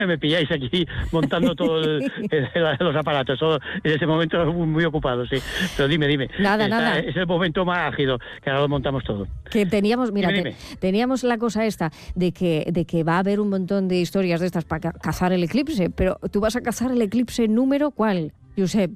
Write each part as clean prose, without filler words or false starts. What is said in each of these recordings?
Me pilláis aquí montando todos los aparatos, todo, en ese momento muy ocupado, sí. Pero dime. Nada. Es el momento más ágido, que ahora lo montamos todo. Que teníamos, mira, Dime. teníamos la cosa esta de que va a haber un montón de historias de estas para cazar el eclipse, pero tú vas a cazar el eclipse número ¿cuál, Josep?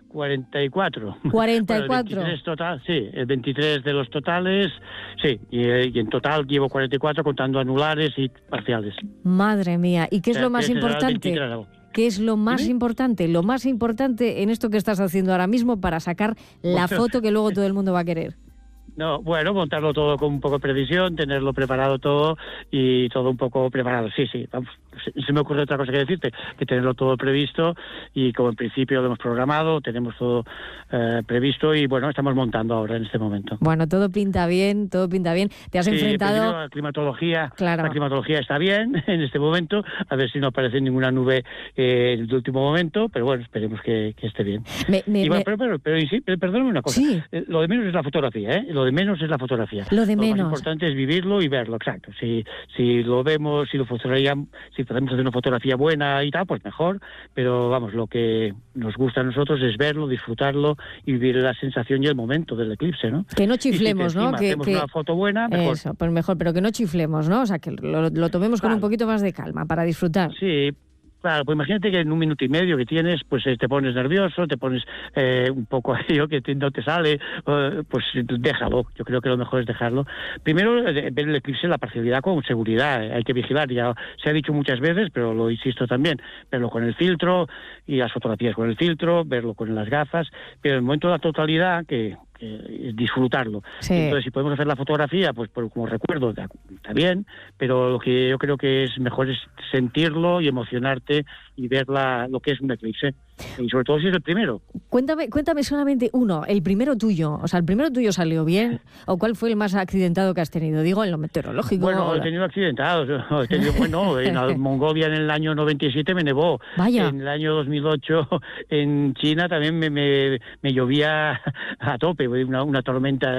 44. 44. Bueno, el 23 total, sí, el 23 de los totales, sí, y en total llevo 44 contando anulares y parciales. Madre mía, ¿y qué es lo más Ese será el importante? 23. ¿Qué es lo más importante? Lo más importante en esto que estás haciendo ahora mismo para sacar la foto que luego todo el mundo va a querer. No, bueno, montarlo todo con un poco de precisión, tenerlo preparado todo y todo un poco preparado. Sí, vamos, se me ocurre otra cosa que decirte, que tenerlo todo previsto y como en principio lo hemos programado, tenemos todo previsto y bueno, estamos montando ahora en este momento. Bueno, todo pinta bien. Te has enfrentado... La climatología, claro. La climatología está bien en este momento, a ver si no aparece ninguna nube en el último momento, pero bueno, esperemos que esté bien. Pero perdóname una cosa, sí. Lo de menos es la fotografía, ¿eh? Lo de menos es la fotografía. Lo más importante es vivirlo y verlo, exacto. Si lo vemos, si podemos hacer una fotografía buena y tal, pues mejor, pero vamos, lo que nos gusta a nosotros es verlo, disfrutarlo y vivir la sensación y el momento del eclipse, ¿no? Que no chiflemos, si ¿no? hacemos una foto buena, mejor. Eso, pues mejor, pero que no chiflemos, ¿no? O sea, que lo tomemos con un poquito más de calma para disfrutar. Sí. Claro, pues imagínate que en 1 minuto y medio que tienes, pues te pones nervioso, te pones un poco aquello que no te sale, pues déjalo. Yo creo que lo mejor es dejarlo. Primero, ver el eclipse, la parcialidad con seguridad, hay que vigilar. Ya se ha dicho muchas veces, pero lo insisto también, verlo con el filtro y las fotografías con el filtro, verlo con las gafas, pero en el momento de la totalidad, que disfrutarlo. Sí. Entonces, si podemos hacer la fotografía, pues como recuerdo, está bien, pero lo que yo creo que es mejor es sentirlo y emocionarte y ver lo que es un eclipse. Y sobre todo si es el primero. Cuéntame solamente uno, el primero tuyo. O sea, ¿el primero tuyo salió bien? ¿O cuál fue el más accidentado que has tenido? Digo, en lo meteorológico. Bueno, he tenido accidentados. En Mongolia en el año 97 me nevó. Vaya. En el año 2008 en China también me llovía a tope. Una tormenta,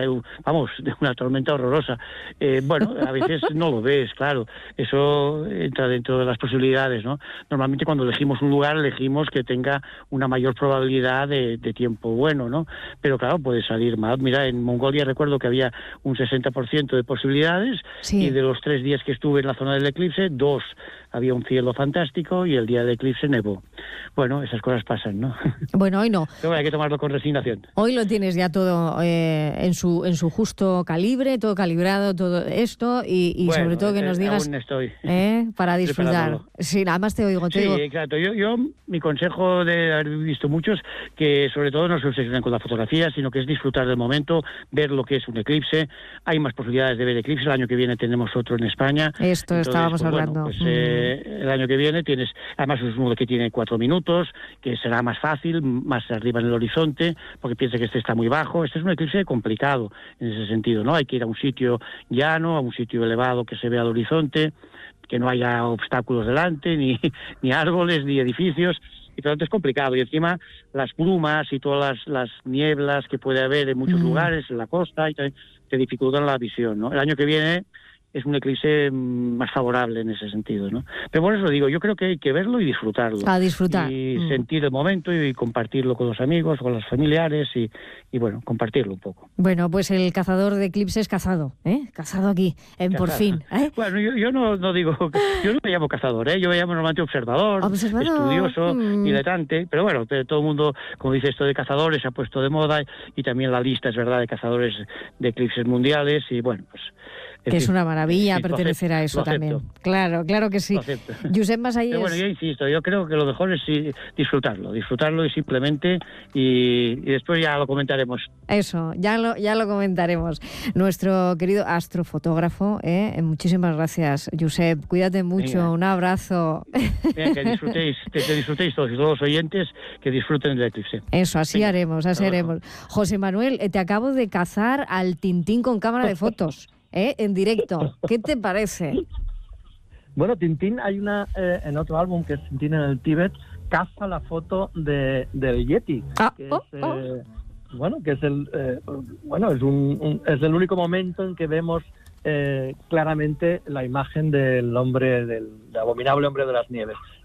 una tormenta horrorosa. Bueno, a veces no lo ves, claro. Eso entra dentro de las posibilidades, ¿no? Normalmente cuando elegimos un lugar, elegimos que tenga una mayor probabilidad de tiempo bueno, ¿no? Pero claro, puede salir mal. Mira, en Mongolia recuerdo que había un 60% de posibilidades, sí. Y de los 3 días que estuve en la zona del eclipse, 2 había un cielo fantástico y el día del eclipse nevó. Bueno, esas cosas pasan, ¿no? Bueno, hoy no. Pero hay que tomarlo con resignación. Hoy lo tienes ya todo en su justo calibre, todo calibrado, todo esto y bueno, sobre todo que nos digas aún estoy para disfrutar. Sí, nada más te oigo. Sí, exacto. Yo mi consejo de haber visto muchos, que sobre todo no se obsesionen con la fotografía, sino que es disfrutar del momento, ver lo que es un eclipse. Hay más posibilidades de ver eclipse. El año que viene tenemos otro en España. Esto entonces, estábamos hablando. Bueno, pues, el año que viene tienes, además es uno que tiene 4 minutos, que será más fácil, más arriba en el horizonte, porque piensa que este está muy bajo. Este es un eclipse complicado en ese sentido, ¿no? Hay que ir a un sitio llano, a un sitio elevado que se vea el horizonte, que no haya obstáculos delante, ni árboles, ni edificios, y por lo tanto es complicado. Y encima las plumas y todas las nieblas que puede haber en muchos lugares, en la costa, y te dificultan la visión, ¿no? El año que viene es un eclipse más favorable en ese sentido, ¿no? Pero por eso digo, yo creo que hay que verlo y disfrutarlo. A disfrutar. Y sentir el momento y compartirlo con los amigos, con los familiares y bueno, compartirlo un poco. Bueno, pues el cazador de eclipses cazado, Cazado aquí, Por fin. Bueno, yo no digo, yo no me llamo cazador, Yo me llamo normalmente observador. Estudioso, diletante, pero bueno, todo el mundo, como dice esto de cazadores, se ha puesto de moda y también la lista, es verdad, de cazadores de eclipses mundiales y bueno, pues... Que es una maravilla pertenecer a eso también. Claro que sí. Josep Masaí. Bueno, yo insisto, yo creo que lo mejor es disfrutarlo y simplemente y después ya lo comentaremos. Eso, ya lo comentaremos. Nuestro querido astrofotógrafo, muchísimas gracias, Josep. Cuídate mucho, venga. Un abrazo. Venga, que disfrutéis todos y todos los oyentes que disfruten del eclipse. Eso, así haremos. José Manuel, te acabo de cazar al Tintín con cámara de fotos. En directo. ¿Qué te parece? Bueno, Tintín, hay una en otro álbum que es Tintín en el Tíbet, caza la foto del Yeti, que es es el único momento en que vemos claramente la imagen del abominable hombre de las nieves.